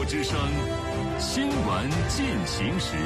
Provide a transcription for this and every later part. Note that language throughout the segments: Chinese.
之声新闻进行时。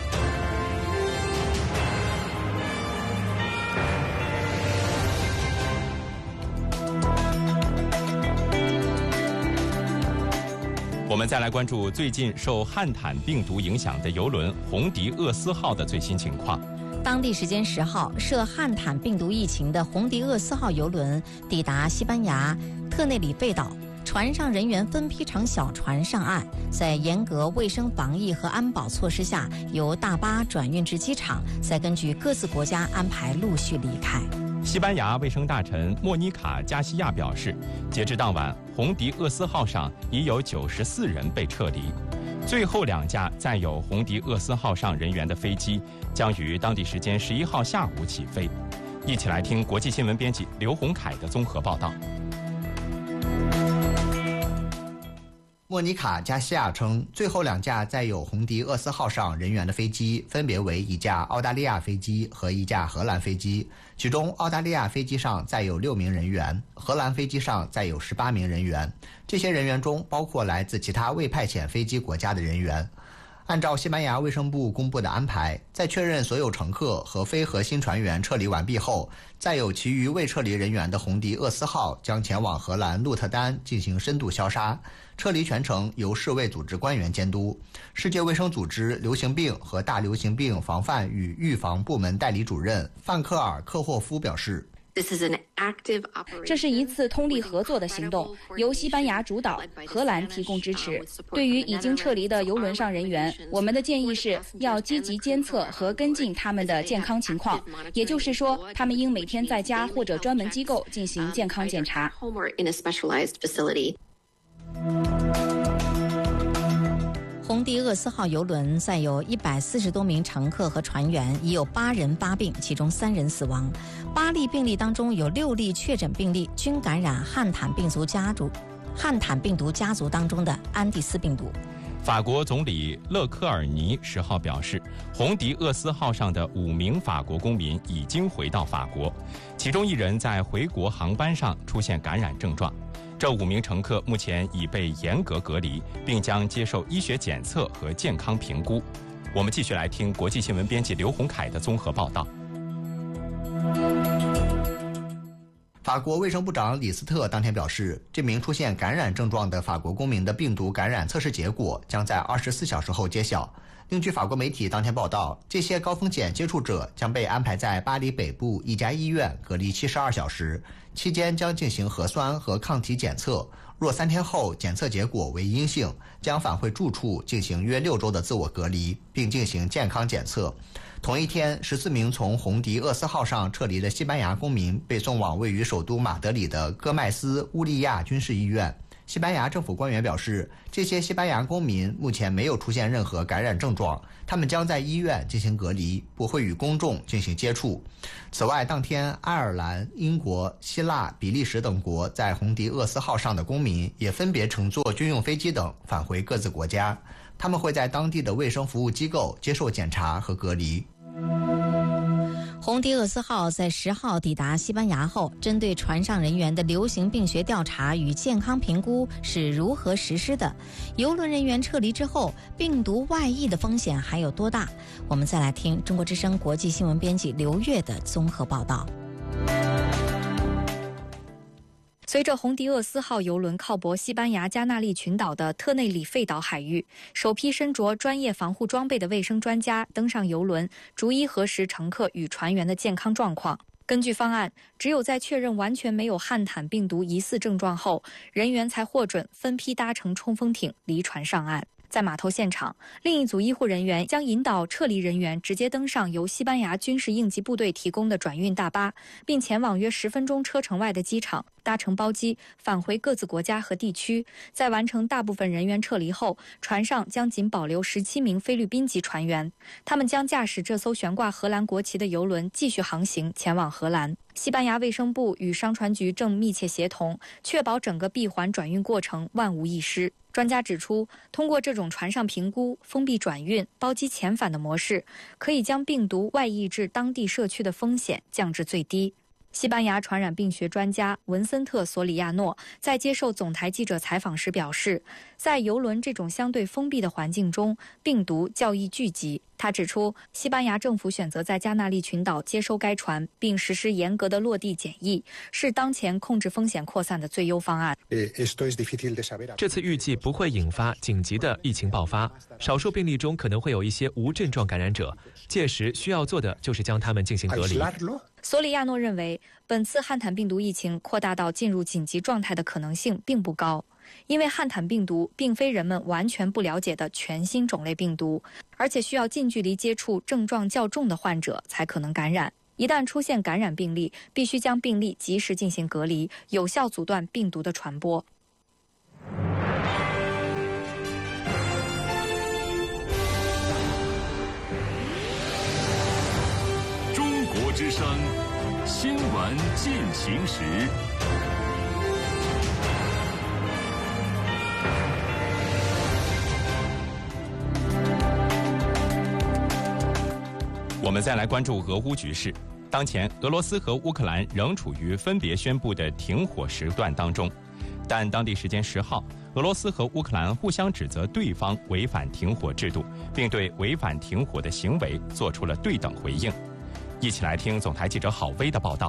我们再来关注最近受汉坦病毒影响的邮轮红迪厄斯号的最新情况。 当地时间10号，涉汉坦病毒疫情的红迪厄斯号邮轮抵达西班牙特内里费岛，船上人员分批乘小船上岸，在严格卫生防疫和安保措施下，由大巴转运至机场，再根据各自国家安排陆续离开。 西班牙卫生大臣莫妮卡·加西亚表示，截至当晚，红迪厄斯号上已有94人被撤离。最后2架载有红迪厄斯号上人员的飞机将于当地时间11号下午起飞。一起来听国际新闻编辑刘洪凯的综合报道。 莫妮卡·加西亚称，最后2架载有红迪厄斯号上人员的飞机分别为1架澳大利亚飞机和1架荷兰飞机，其中澳大利亚飞机上载有6名人员，荷兰飞机上载有18名人员。这些人员中包括来自其他未派遣飞机国家的人员。按照西班牙卫生部公布的安排，在确认所有乘客和非核心船员撤离完毕后，载有其余未撤离人员的红迪厄斯号将前往荷兰鹿特丹进行深度消杀。撤离全程由世卫组织官员监督。世界卫生组织流行病和大流行病防范与预防部门代理主任范克尔·克霍夫表示， 这是一次通力合作的行动，由西班牙主导，荷兰提供支持。对于已经撤离的邮轮上人员，我们的建议是要积极监测和跟进他们的健康情况，也就是说，他们应每天在家或者专门机构进行健康检查。 红迪厄斯号邮轮载有140多名乘客和船员，已有8人发病，其中3人死亡。8例病例当中有6例确诊病例均感染汉坦病毒家族当中的安第斯病毒。 法国总理勒科尔尼10号表示，红迪厄斯号上的5名法国公民已经回到法国，其中1人在回国航班上出现感染症状。这5名乘客目前已被严格隔离，并将接受医学检测和健康评估。我们继续来听国际新闻编辑刘洪凯的综合报道。 法国卫生部长李斯特当天表示，这名出现感染症状的法国公民的病毒感染测试结果将在24小时后揭晓。另据法国媒体当天报道，这些高风险接触者将被安排在巴黎北部一家医院隔离72小时，期间将进行核酸和抗体检测。若3天后检测结果为阴性，将返回住处进行约6周的自我隔离，并进行健康检测。同一天，14名从红迪厄斯号上撤离的西班牙公民被送往位于首都马德里的戈麦斯乌利亚军事医院。西班牙政府官员表示，这些西班牙公民目前没有出现任何感染症状，他们将在医院进行隔离，不会与公众进行接触。此外，当天爱尔兰、英国、希腊、比利时等国在红迪厄斯号上的公民也分别乘坐军用飞机等返回各自国家，他们会在当地的卫生服务机构接受检查和隔离。 红迪厄斯号在10号抵达西班牙后，针对船上人员的流行病学调查与健康评估是如何实施的？邮轮人员撤离之后，病毒外溢的风险还有多大？我们再来听中国之声国际新闻编辑刘月的综合报道。 随着红迪厄斯号邮轮靠泊西班牙加纳利群岛的特内里费岛海域，首批身着专业防护装备的卫生专家登上邮轮，逐一核实乘客与船员的健康状况。根据方案，只有在确认完全没有汉坦病毒疑似症状后，人员才获准分批搭乘冲锋艇离船上岸。在码头现场，另一组医护人员将引导撤离人员直接登上由西班牙军事应急部队提供的转运大巴，并前往约10分钟车程外的机场，搭乘包机返回各自国家和地区。在完成大部分人员撤离后，船上将仅保留17名菲律宾籍船员，他们将驾驶这艘悬挂荷兰国旗的邮轮继续航行前往荷兰。西班牙卫生部与商船局正密切协同，确保整个闭环转运过程万无一失。专家指出，通过这种船上评估、封闭转运、包机遣返的模式，可以将病毒外溢至当地社区的风险降至最低。 西班牙传染病学专家文森特·索里亚诺在接受总台记者采访时表示，在邮轮这种相对封闭的环境中，病毒较易聚集。他指出，西班牙政府选择在加那利群岛接收该船，并实施严格的落地检疫，是当前控制风险扩散的最优方案。 这次预计不会引发紧急的疫情爆发，少数病例中可能会有一些无症状感染者，届时需要做的就是将他们进行隔离。 索里亚诺认为，本次汉坦病毒疫情扩大到进入紧急状态的可能性并不高，因为汉坦病毒并非人们完全不了解的全新种类病毒，而且需要近距离接触症状较重的患者才可能感染。一旦出现感染病例，必须将病例及时进行隔离，有效阻断病毒的传播。 中国之声新闻进行时。 我们再来关注俄乌局势。当前，俄罗斯和乌克兰仍处于分别宣布的停火时段当中，但当地时间10号，俄罗斯和乌克兰互相指责对方违反停火制度，并对违反停火的行为做出了对等回应。一起来听总台记者郝薇的报道。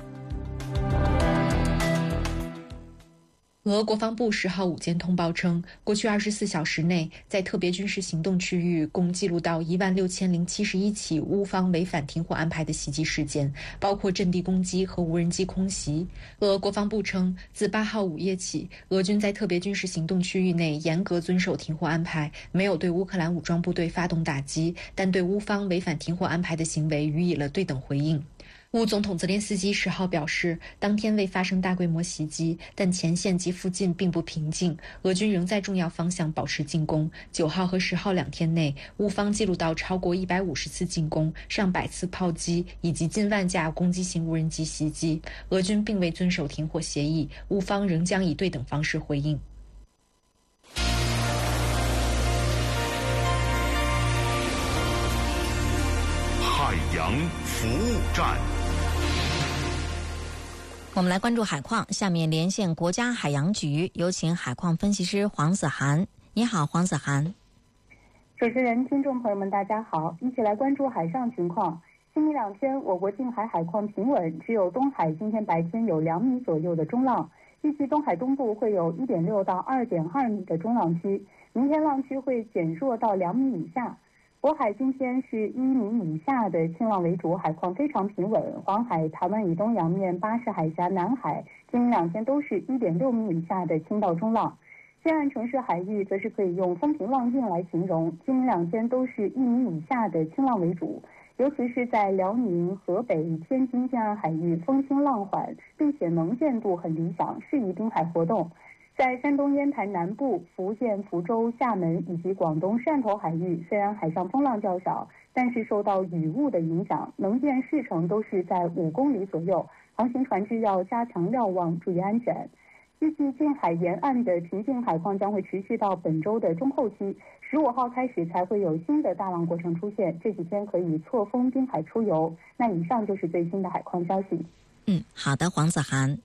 俄国防部10号午间通报称，过去24小时内，在特别军事行动区域共记录到16071起乌方违反停火安排的袭击事件，包括阵地攻击和无人机空袭。俄国防部称，自8号午夜起，俄军在特别军事行动区域内严格遵守停火安排，没有对乌克兰武装部队发动打击，但对乌方违反停火安排的行为予以了对等回应。乌总统泽连斯基10号表示，当天未发生大规模袭击，但前线及附近并不平静，俄军仍在重要方向保持进攻。9号和10号2天内，乌方记录到超过150次进攻、上百次炮击以及近万架攻击型无人机袭击。俄军并未遵守停火协议，乌方仍将以对等方式回应。 海洋服务站。 我们来关注海况，下面连线国家海洋局，有请海况分析师黄子涵。你好，黄子涵。 主持人、听众朋友们，大家好，一起来关注海上情况。今明2天，我国近海海况平稳，只有东海今天白天有2米左右的中浪，预计东海东部会有1.6到2.2米的中浪区，明天浪区会减弱到2米以下。渤海今天是1米以下的轻浪为主，海况非常平稳。黄海、台湾以东洋面、巴士海峡、南海今明2天都是1.6米以下的轻到中浪。西岸城市海域则是可以用风平浪静来形容，今明2天都是1米以下的轻浪为主，尤其是在辽宁、河北、天津近岸海域风轻浪缓，并且能见度很理想，适宜滨海活动。在山东烟台南部、福建福州、厦门以及广东汕头海域，虽然海上风浪较少，但是受到雨雾的影响，能见视程都是在5公里左右，航行船只要加强瞭望，注意安全。预计近海沿岸的平静海况将会持续到本周的中后期，15号开始才会有新的大浪过程出现，这几天可以错峰滨海出游。那以上就是最新的海况消息。 好的，黄子涵。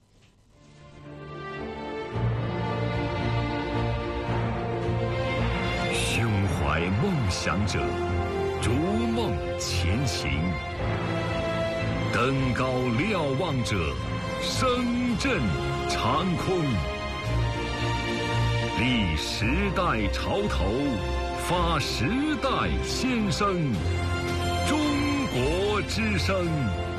胸怀梦想者，逐梦前行；登高瞭望者，声震长空。立时代潮头，发时代先声。中国之声。